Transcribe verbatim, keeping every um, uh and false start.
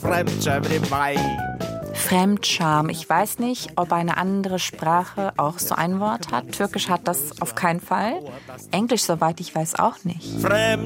Fremdscham. Ich weiß nicht, ob eine andere Sprache auch so ein Wort hat. Türkisch hat das auf keinen Fall. Englisch, soweit ich weiß, auch nicht. Fremdscham.